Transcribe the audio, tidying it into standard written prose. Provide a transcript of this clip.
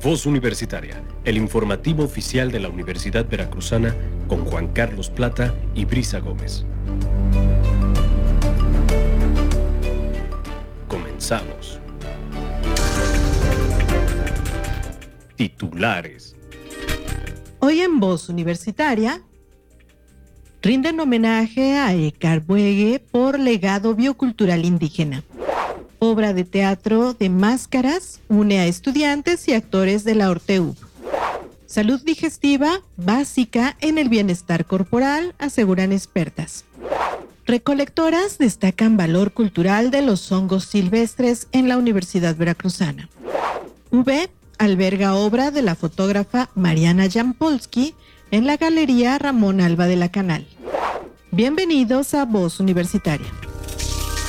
Voz Universitaria, el informativo oficial de la Universidad Veracruzana con Juan Carlos Plata y Brisa Gómez. Comenzamos. Titulares. Hoy en Voz Universitaria rinden homenaje a Ekar Buege por legado biocultural indígena. Obra de teatro de máscaras une a estudiantes y actores de la Orteup. Salud digestiva básica en el bienestar corporal, aseguran expertas. Recolectoras destacan valor cultural de los hongos silvestres en la Universidad Veracruzana. UV alberga obra de la fotógrafa Mariana Jampolsky en la Galería Ramón Alba de la Canal. Bienvenidos a Voz Universitaria.